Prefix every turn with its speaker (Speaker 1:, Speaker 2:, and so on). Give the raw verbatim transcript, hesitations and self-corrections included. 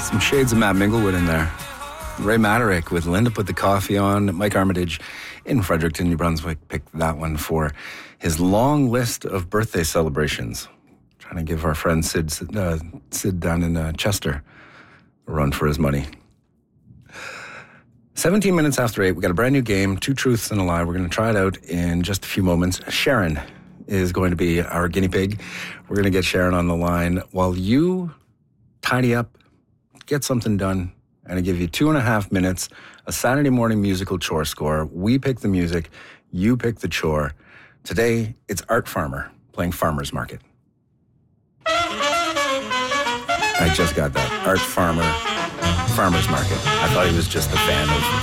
Speaker 1: Some shades of Matt Minglewood in there. Ray Maderick with Linda Put the Coffee On. Mike Armitage in Fredericton, New Brunswick picked that one for his long list of birthday celebrations. Trying to give our friend Sid, uh, Sid down in uh, Chester a run for his money. seventeen minutes after eight, we got a brand new game, Two Truths and a Lie. We're going to try it out in just a few moments. Sharon is going to be our guinea pig. We're going to get Sharon on the line while you tidy up, get something done, and I give you two and a half minutes, a Saturday morning musical chore score. We pick the music, you pick the chore. Today, it's Art Farmer playing Farmer's Market. I just got that. Art Farmer, Farmer's Market. I thought he was just a fan of